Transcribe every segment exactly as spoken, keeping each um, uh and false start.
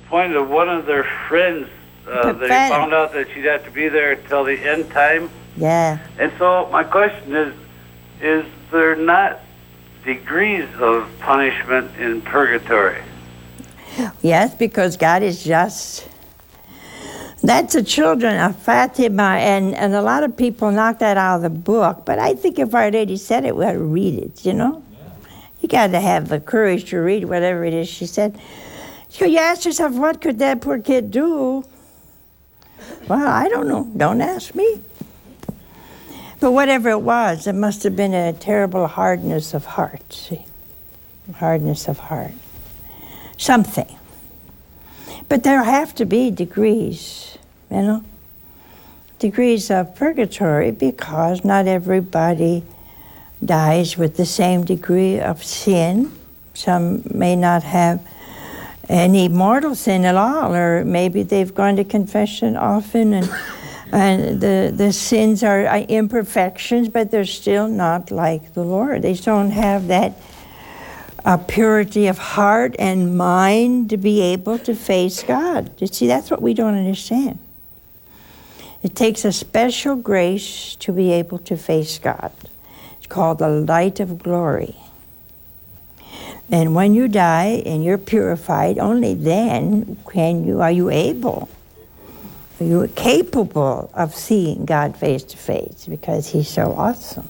disappointed that one of their friends, uh, they found out that she'd have to be there till the end time. Yeah. And so my question is, is there not degrees of punishment in purgatory? Yes, because God is just. That's the children of Fatima, and, and a lot of people knock that out of the book, but I think if Our Lady said it, we ought to read it, you know? Yeah. You got to have the courage to read whatever it is she said. So you ask yourself, what could that poor kid do? Well, I don't know. Don't ask me. But whatever it was, it must have been a terrible hardness of heart, see? Hardness of heart. Something. But there have to be degrees, you know, degrees of purgatory, because not everybody dies with the same degree of sin. Some may not have any mortal sin at all, or maybe they've gone to confession often, and and the, the sins are imperfections, but they're still not like the Lord. They don't have that a purity of heart and mind to be able to face God. You see, that's what we don't understand. It takes a special grace to be able to face God. It's called the light of glory. And when you die and you're purified, only then can you, are you able, are you capable of seeing God face to face, because He's so awesome.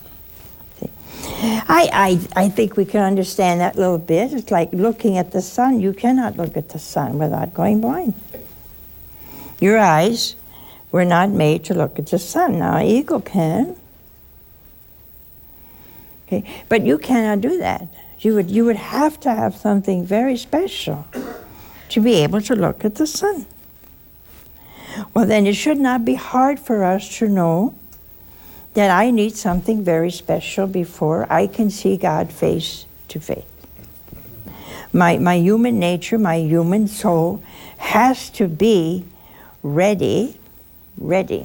I, I, I think we can understand that a little bit. It's like looking at the sun. You cannot look at the sun without going blind. Your eyes were not made to look at the sun. Now, an eagle can. Okay, but you cannot do that. You would, you would have to have something very special to be able to look at the sun. Well, then it should not be hard for us to know that I need something very special before I can see God face to face. My, my human nature, my human soul has to be ready, ready,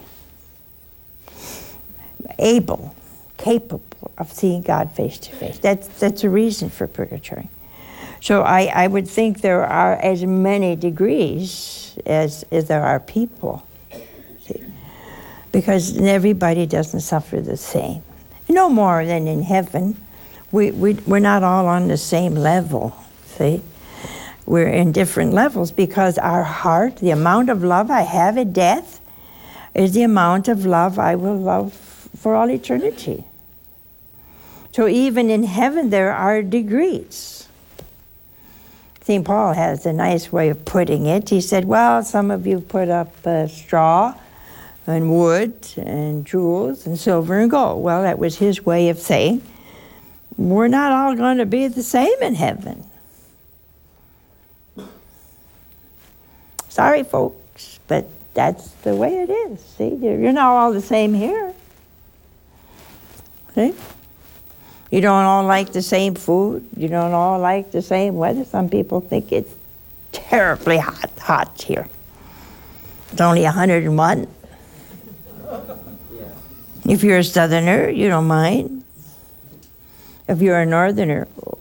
able, capable of seeing God face to face. That's, that's a reason for purgatory. So I, I would think there are as many degrees as, as there are people. See? Because everybody doesn't suffer the same. No more than in heaven. We, we, we're not all on the same level, see? We're in different levels because our heart, the amount of love I have at death, is the amount of love I will love for all eternity. So even in heaven there are degrees. Saint Paul has a nice way of putting it. He said, well, some of you put up uh, straw, and wood, and jewels, and silver and gold. Well, that was his way of saying, we're not all going to be the same in heaven. Sorry, folks, but that's the way it is. See, you're not all the same here. See? You don't all like the same food. You don't all like the same weather. Some people think it's terribly hot, hot here. It's only one hundred and one. If you're a southerner, you don't mind. If you're a northerner, oh.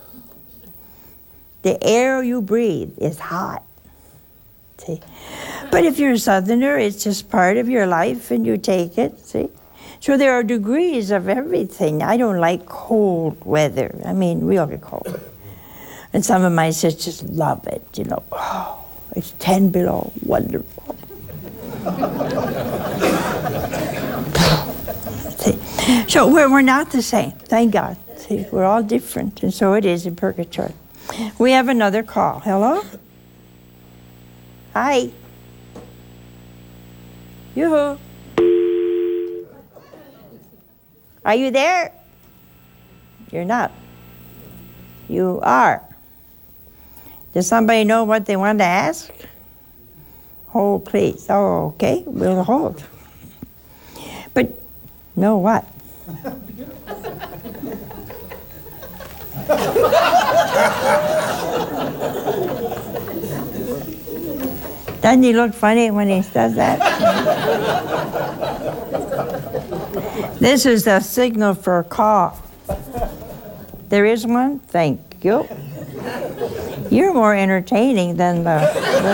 The air you breathe is hot. See? But if you're a southerner, it's just part of your life and you take it, see? So there are degrees of everything. I don't like cold weather. I mean, real cold. And some of my sisters love it, you know. Oh, it's ten below, wonderful. See? So we're, we're not the same, thank God. See, we're all different, and so it is in purgatory. We have another call. Hello? Hi. Yoo-hoo. Are you there? You're not. You are. Does somebody know what they want to ask? Hold, please. Oh, okay, we'll hold. But, know what? Doesn't he look funny when he does that? This is the signal for a call. There is one? Thank you. You're more entertaining than the...